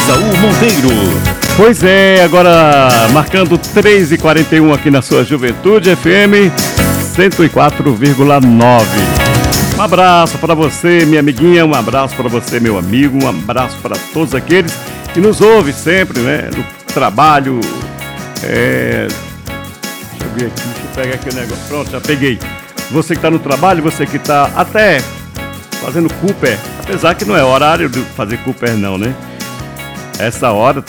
Isaú Monteiro. Pois é, agora marcando 3h41 aqui na sua Juventude FM 104,9. Um abraço para você, minha amiguinha, um abraço para você, meu amigo, um abraço para todos aqueles que nos ouvem sempre, né, no trabalho. Deixa eu ver aqui, deixa eu pegar aqui o negócio. Pronto, já peguei. Você que está no trabalho, você que está até fazendo Cooper, apesar que não é horário de fazer Cooper não, né? Essa hora,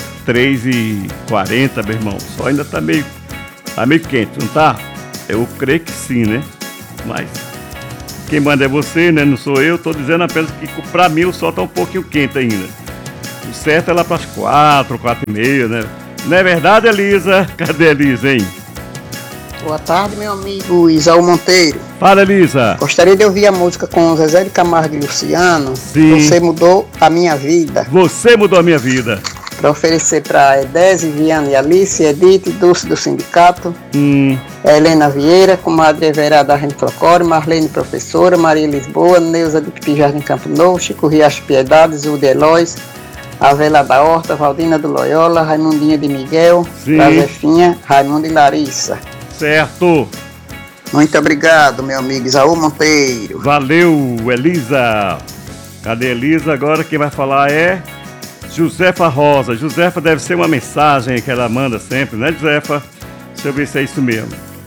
3h40, meu irmão, só ainda tá meio quente, não tá? Eu creio que sim, né? Mas quem manda é você, né? Não sou eu, tô dizendo apenas que pra mim o sol tá um pouquinho quente ainda. O certo é lá pras 4h30, né? Não é verdade, Elisa? Cadê a Elisa, hein? Boa tarde, meu amigo Isaú Monteiro. Fala, Elisa. Gostaria de ouvir a música com Zezé de Camargo e Luciano. Sim. Você mudou a minha vida. Você mudou a minha vida. Para oferecer para Edese, Viana e Alice, Edith, Dulce do Sindicato, Helena Vieira, comadre Everá da Rente Procório, Marlene Professora, Maria Lisboa, Neuza de Pipi Jardim Campo Novo, Chico Riacho Piedade, Zilde Elois, Avela da Horta, Valdina do Loyola, Raimundinha de Miguel, Zefinha, Raimundo e Larissa. Certo. Muito obrigado, meu amigo Isaú Monteiro. Valeu, Elisa. Cadê a Elisa? Agora quem vai falar é Josefa Rosa. Josefa deve ser uma mensagem que ela manda sempre, né, Josefa? Deixa eu ver se é isso mesmo.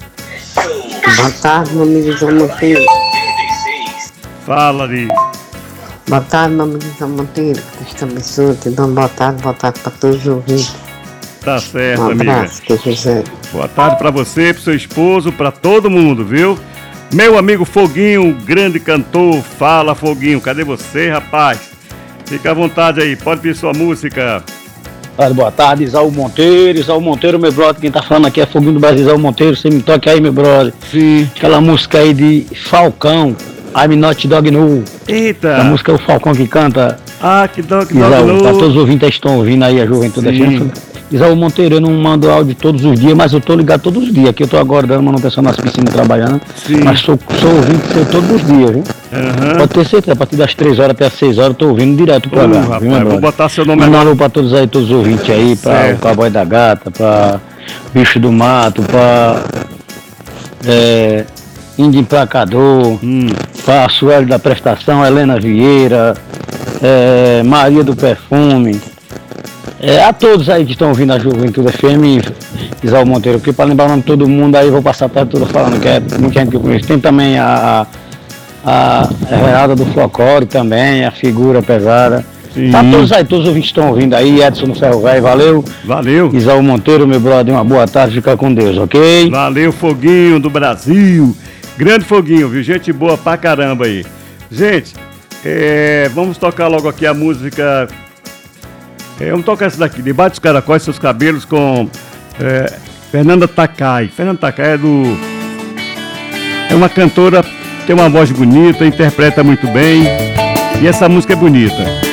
Boa tarde, meu amigo Isaú Monteiro. Fala, Liz. Boa tarde, meu amigo Isaú Monteiro. Que Deus te abençoe, te dou boa tarde para todos os ouvintes. Tá certo, amiga. Um abraço, amiga. Que José. Boa tarde pra você, pro seu esposo, pra todo mundo, viu? Meu amigo Foguinho, grande cantor. Fala, Foguinho, cadê você, rapaz? Fica à vontade aí, pode pedir sua música. Boa tarde, Isaú Monteiro, meu brother, quem tá falando aqui é Foguinho do Brasil, Isaú Monteiro, você me toque aí, meu brother. Sim. Aquela música aí de Falcão, I'm Not Dog No. Eita. A música é o Falcão que canta. Ah, que dog Isaú, no. pra todos os ouvintes que estão ouvindo aí, a Juventude da Chance. Isaú Monteiro, eu não mando áudio todos os dias, mas eu tô ligado todos os dias. Aqui eu tô agora dando manutenção nas piscinas trabalhando. Sim. Mas sou ouvinte seu todos os dias, viu? Pode ter certeza, a partir das 3 horas até as 6 horas eu tô ouvindo direto o programa. Rapaz, viu, vou botar seu nome agora. Um alô pra todos aí, todos os ouvintes aí, pra o Cowboy da Gata, pra Bicho do Mato, pra Índio Emplacador, pra Sueli da Prestação, Helena Vieira, Maria do Perfume. A todos aí que estão ouvindo a Juventude FM, Isaú Monteiro, porque para lembrar o nome de todo mundo aí, vou passar a tarde toda falando que é muita gente que eu conheço. Tem também a Renata do Flocório também, a figura pesada. Tá todos aí, todos os ouvintes estão ouvindo aí, Edson no Ferro Velho, valeu. Valeu. Isaú Monteiro, meu brother, uma boa tarde, fica com Deus, ok? Valeu, Foguinho do Brasil. Grande Foguinho, viu? Gente boa pra caramba aí. Gente, vamos tocar logo aqui a música. Vamos tocar essa daqui, Debaixo dos Caracóis, Seus Cabelos, com Fernanda Takai. Fernanda Takai é uma cantora, tem uma voz bonita, interpreta muito bem, e essa música é bonita.